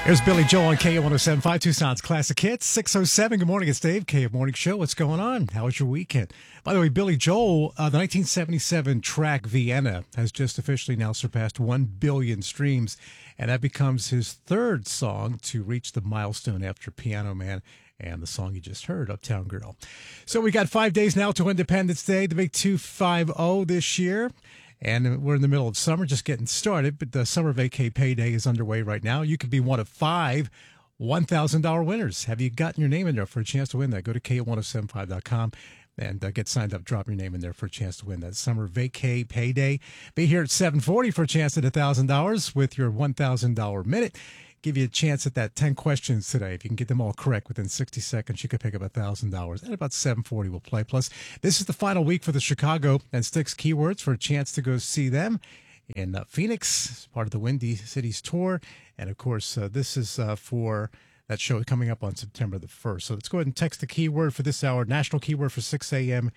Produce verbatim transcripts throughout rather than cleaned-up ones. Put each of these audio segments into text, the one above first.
There's Billy Joel on K one oh seven point five, Tucson's Classic Hits, six oh seven. Good morning, it's Dave, K Morning Show. What's going on? How was your weekend? By the way, Billy Joel, uh, the nineteen seventy-seven track Vienna has just officially now surpassed one billion streams, and that becomes his third song to reach the milestone after Piano Man and the song you just heard, Uptown Girl. So we got five days now to Independence Day, the big two fifty this year. And we're in the middle of summer, just getting started, but the Summer Vacay Payday is underway right now. You could be one of five one thousand dollars winners. Have you gotten your name in there for a chance to win that? Go to K one oh seven five dot com and uh, get signed up. Drop your name in there for a chance to win that Summer Vacay Payday. Be here at seven forty for a chance at one thousand dollars with your one thousand dollars minute. Give you a chance at that ten questions today. If you can get them all correct within sixty seconds, you could pick up one thousand dollars. At about seven forty, we'll play. Plus, this is the final week for the Chicago and Styx Keywords for a chance to go see them in uh, Phoenix, part of the Windy Cities Tour. And, of course, uh, this is uh, for that show coming up on September the first. So let's go ahead and text the keyword for this hour. National keyword for six a.m.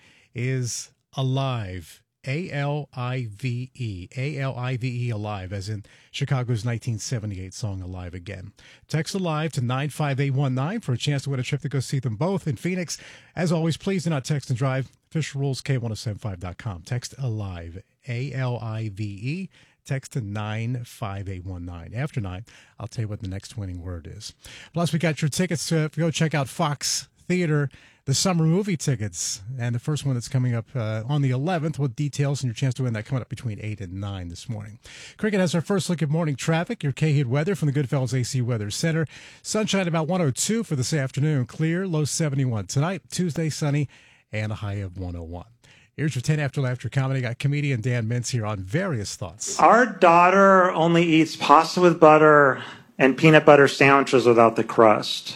is alive. A L I V E. A L I V E, Alive, as in Chicago's nineteen seventy-eight song Alive Again. Text Alive to nine five eight one nine for a chance to win a trip to go see them both in Phoenix. As always, please do not text and drive. Official rules, K one oh seven five dot com. Text Alive, A L I V E. Text to nine five eight one nine. After nine, I'll tell you what the next winning word is. Plus, we got your tickets to go check out Fox Theater, the summer movie tickets, and the first one that's coming up uh, on the eleventh with details and your chance to win that coming up between eight and nine this morning. Cricket has our first look at morning traffic, your K-Hid weather from the Goodfellas A C Weather Center. Sunshine about one oh two for this afternoon, clear, low seventy-one. Tonight, Tuesday, sunny, and a high of one oh one. Here's your ten after Laughter comedy. Got comedian Dan Mintz here on Various Thoughts. Our daughter only eats pasta with butter and peanut butter sandwiches without the crust,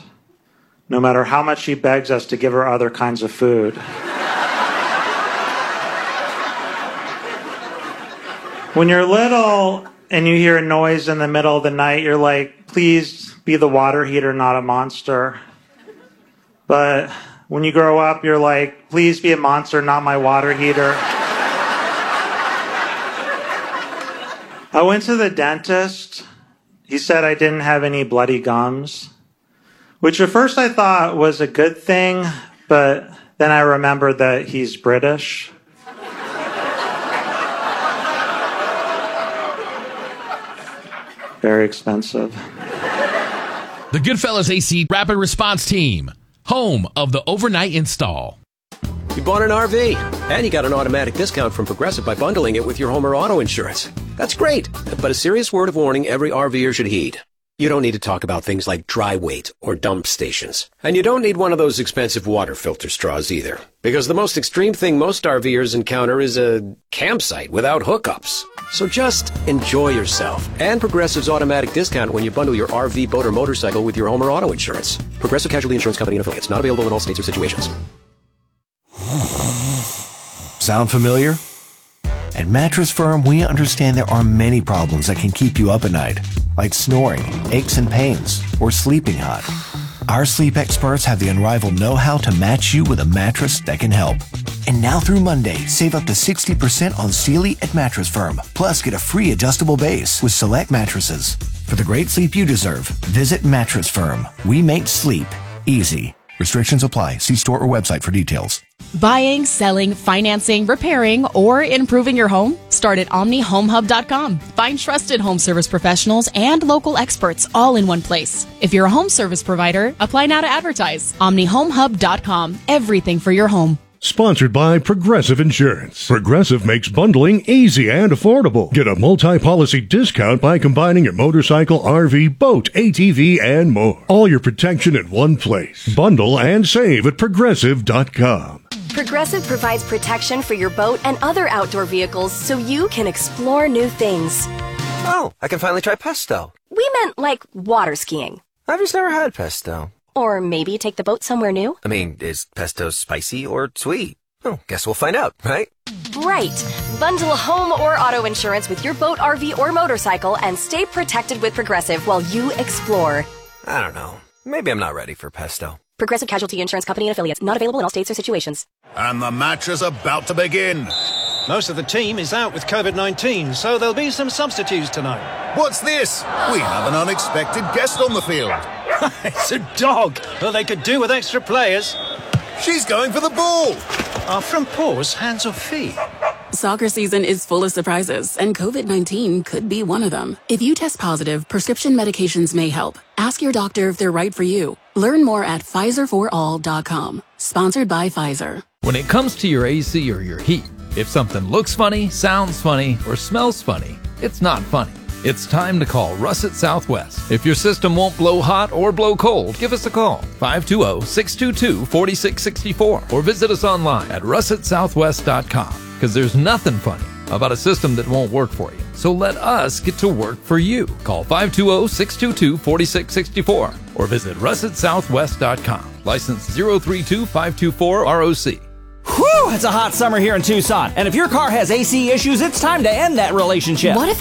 no matter how much she begs us to give her other kinds of food. When you're little and you hear a noise in the middle of the night, you're like, please be the water heater, not a monster. But when you grow up, you're like, please be a monster, not my water heater. I went to the dentist. He said I didn't have any bloody gums, which at first I thought was a good thing, but then I remembered that he's British. Very expensive. The Goodfellas A C Rapid Response Team, home of the overnight install. You bought an R V, and you got an automatic discount from Progressive by bundling it with your home or auto insurance. That's great, but a serious word of warning every RVer should heed. You don't need to talk about things like dry weight or dump stations. And you don't need one of those expensive water filter straws either. Because the most extreme thing most RVers encounter is a campsite without hookups. So just enjoy yourself. And Progressive's automatic discount when you bundle your R V, boat, or motorcycle with your home or auto insurance. Progressive Casualty Insurance Company and affiliates. Not available in all states or situations. Sound familiar? At Mattress Firm, we understand there are many problems that can keep you up at night, like snoring, aches and pains, or sleeping hot. Our sleep experts have the unrivaled know-how to match you with a mattress that can help. And now through Monday, save up to sixty percent on Sealy at Mattress Firm. Plus, get a free adjustable base with select mattresses. For the great sleep you deserve, visit Mattress Firm. We make sleep easy. Restrictions apply. See store or website for details. Buying, selling, financing, repairing, or improving your home? Start at Omni Home Hub dot com. Find trusted home service professionals and local experts all in one place. If you're a home service provider, apply now to advertise. Omni Home Hub dot com. Everything for your home. Sponsored by Progressive Insurance. Progressive makes bundling easy and affordable. Get a multi-policy discount by combining your motorcycle, R V, boat, A T V, and more. All your protection in one place. Bundle and save at Progressive dot com. Progressive provides protection for your boat and other outdoor vehicles so you can explore new things. Oh, I can finally try pesto. We meant like water skiing. I've just never had pesto. Or maybe take the boat somewhere new? I mean, is pesto spicy or sweet? Oh, guess we'll find out, right? Right. Bundle home or auto insurance with your boat, R V, or motorcycle and stay protected with Progressive while you explore. I don't know. Maybe I'm not ready for pesto. Progressive Casualty Insurance Company and affiliates. Not available in all states or situations. And the match is about to begin. Most of the team is out with COVID nineteen, so there'll be some substitutes tonight. What's this? We have an unexpected guest on the field. It's a dog. Well, they could do with extra players. She's going for the ball. Are front paws hands or feet? Soccer season is full of surprises, and COVID nineteen could be one of them. If you test positive, prescription medications may help. Ask your doctor if they're right for you. Learn more at Pfizer for all dot com. Sponsored by Pfizer. When it comes to your A C or your heat, if something looks funny, sounds funny, or smells funny, it's not funny. It's time to call Russet Southwest. If your system won't blow hot or blow cold, give us a call, five two zero, six two two, four six six four, or visit us online at russet southwest dot com, because there's nothing funny about a system that won't work for you. So let us get to work for you. Call five two zero, six two two, four six six four or visit russet southwest dot com. License zero three two five two four R O C. Whew, it's a hot summer here in Tucson. And if your car has A C issues, it's time to end that relationship. What if